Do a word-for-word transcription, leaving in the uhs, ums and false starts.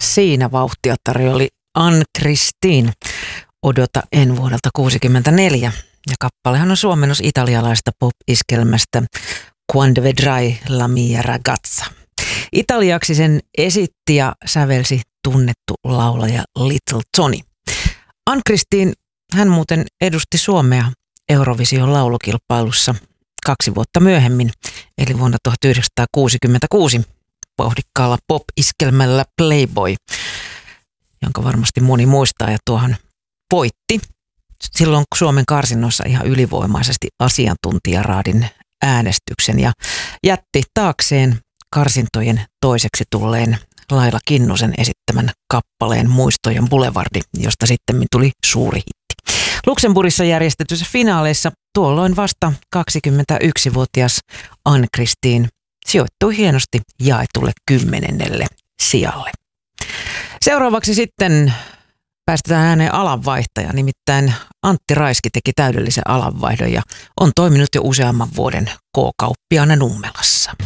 siinä vauhtia tarjoili Ann-Christine Odota en vuodelta kuusikymmentäneljä. Ja kappalehan on suomennos italialaista pop-iskelmästä Quando vedrai la mia ragazza. Italiaksi sen esitti ja sävelsi tunnettu laulaja Little Tony. Ann-Christine, hän muuten edusti Suomea Eurovision laulukilpailussa kaksi vuotta myöhemmin, eli vuonna tuhatyhdeksänsataakuusikymmentäkuusi vauhdikkaalla pop-iskelmällä Playboy, jonka varmasti moni muistaa, ja tuohon voitti silloin Suomen karsinnoissa ihan ylivoimaisesti asiantuntijaraadin äänestyksen ja jätti taakseen karsintojen toiseksi tulleen Laila Kinnusen esittämän kappaleen Muistojen Boulevardi, josta sitten tuli suuri hitti. Luxemburgissa järjestetyissä finaaleissa tuolloin vasta kaksikymmentäyksivuotias Ann-Christine sijoittui hienosti jaetulle kymmenennelle sijalle. Seuraavaksi sitten päästetään ääneen alanvaihtaja, nimittäin Antti Raiski teki täydellisen alanvaihdon ja on toiminut jo useamman vuoden K-kauppiaana Nummelassa.